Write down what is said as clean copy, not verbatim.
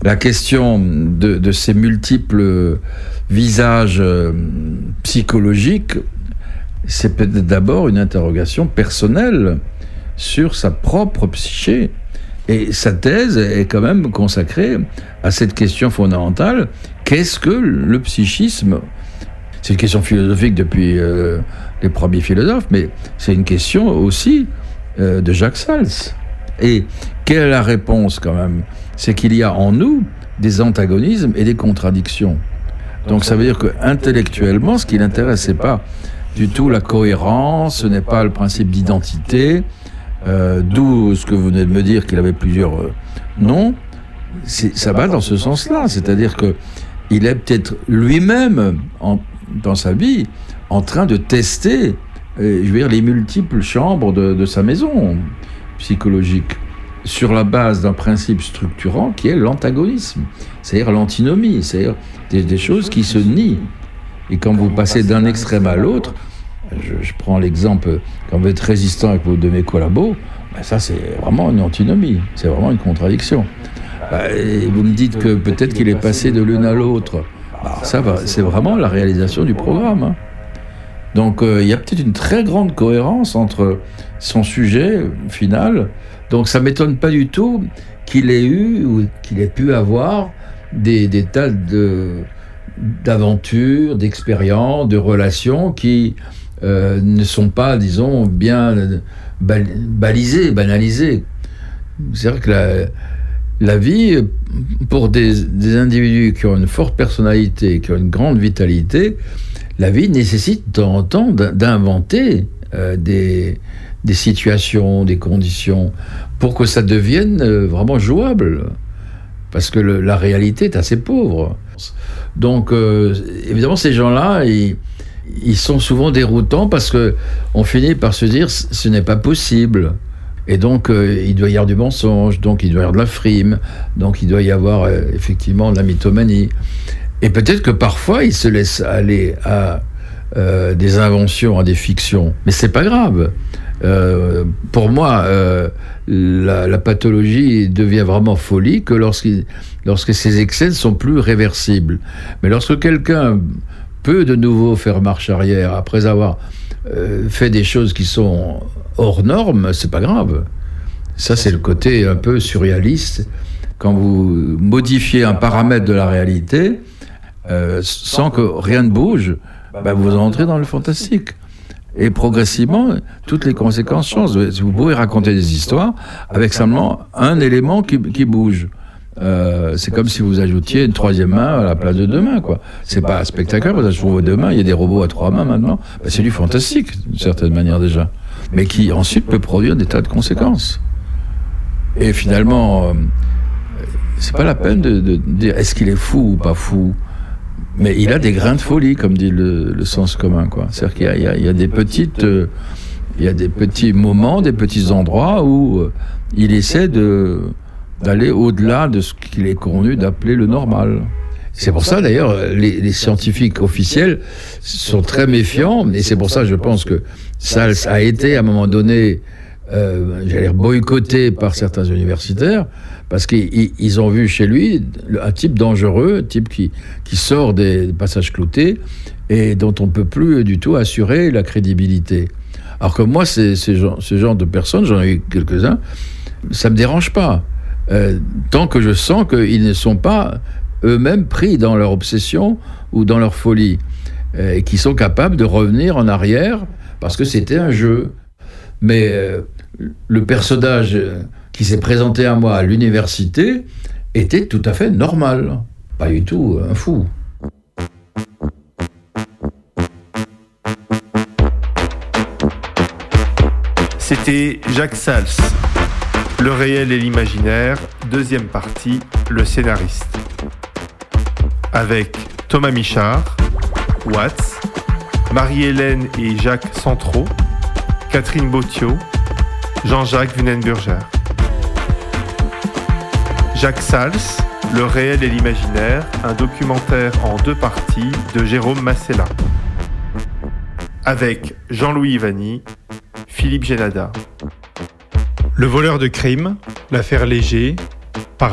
la question de ces multiples visages psychologiques, c'est peut-être d'abord une interrogation personnelle sur sa propre psyché. Et sa thèse est quand même consacrée à cette question fondamentale, qu'est-ce que le psychisme ? C'est une question philosophique depuis les premiers philosophes, mais c'est une question aussi de Jacques Sals. Et quelle est la réponse quand même ? C'est qu'il y a en nous des antagonismes et des contradictions. Donc ça veut dire qu'intellectuellement, ce qui l'intéresse, c'est pas du tout la cohérence, ce n'est pas le principe d'identité, d'où ce que vous venez de me dire qu'il avait plusieurs noms. Ça va dans ce sens-là, c'est-à-dire que il est peut-être lui-même dans sa vie en train de tester, les multiples chambres de sa maison psychologique sur la base d'un principe structurant qui est l'antagonisme, c'est-à-dire l'antinomie, c'est-à-dire des choses qui se nient. Et quand vous passez d'un extrême à l'autre, je prends l'exemple, quand vous êtes résistant avec vos deux collabos, ça c'est vraiment une antinomie, c'est vraiment une contradiction. Et vous me dites que peut-être qu'il est passé de l'une à l'autre. Alors ça, c'est vraiment la réalisation du programme. Donc il y a peut-être une très grande cohérence entre son sujet final. Donc ça ne m'étonne pas du tout qu'il ait eu ou qu'il ait pu avoir des tas d'aventures, d'expériences, de relations qui ne sont pas, disons, bien balisées, banalisées. C'est-à-dire que la vie, pour des individus qui ont une forte personnalité, qui ont une grande vitalité, la vie nécessite de temps en temps d'inventer des situations, des conditions, pour que ça devienne vraiment jouable. Parce que la réalité est assez pauvre. Donc, évidemment, ces gens-là, ils sont souvent déroutants parce qu'on finit par se dire ce n'est pas possible. Et donc, il doit y avoir du mensonge, donc il doit y avoir de la frime, donc il doit y avoir effectivement de la mythomanie. Et peut-être que parfois, ils se laissent aller à des inventions, à des fictions. Mais c'est pas grave. Pour moi, la pathologie devient vraiment folie que lorsque ces excès ne sont plus réversibles. Mais lorsque quelqu'un peut de nouveau faire marche arrière après avoir fait des choses qui sont hors normes, c'est pas grave. Ça, c'est le côté un peu surréaliste. Quand vous modifiez un paramètre de la réalité, sans que rien ne bouge, vous entrez dans le fantastique. Et progressivement, toutes les conséquences changent. Vous pouvez raconter des histoires avec simplement un élément qui bouge. C'est comme si vous ajoutiez une troisième main à la place de deux mains, quoi. C'est pas spectaculaire, vous ajoutez vos deux mains, il y a des robots à trois mains maintenant. C'est du fantastique, d'une certaine manière déjà. Mais qui ensuite peut produire des tas de conséquences. Et finalement, c'est pas la peine de dire est-ce qu'il est fou ou pas fou. Mais il a des grains de folie, comme dit le sens commun, quoi. C'est-à-dire qu'il y a des petites, il y a des petits moments, des petits endroits où il essaie d'aller au-delà de ce qu'il est convenu d'appeler le normal. C'est pour ça, d'ailleurs, les scientifiques officiels sont très méfiants, et c'est pour ça, je pense que Sals a été, à un moment donné, boycotté par certains universitaires, parce qu'ils ont vu chez lui un type dangereux, un type qui sort des passages cloutés, et dont on ne peut plus du tout assurer la crédibilité. Alors que moi, ce genre de personnes, j'en ai eu quelques-uns, ça ne me dérange pas. Tant que je sens qu'ils ne sont pas eux-mêmes pris dans leur obsession ou dans leur folie, et qui sont capables de revenir en arrière parce que c'était un jeu. Mais le personnage qui s'est présenté à moi à l'université était tout à fait normal, pas du tout un fou. C'était Jacques Sals. Le réel et l'imaginaire, deuxième partie, le scénariste. Avec Thomas Michard, Watts, Marie-Hélène et Jacques Centraux, Catherine Bautiot, Jean-Jacques Wunenburger. Jacques Sals, Le réel et l'imaginaire, un documentaire en 2 parties de Jérôme Massella. Avec Jean-Louis Ivany, Philippe Génada. Le voleur de crime, l'affaire Léger,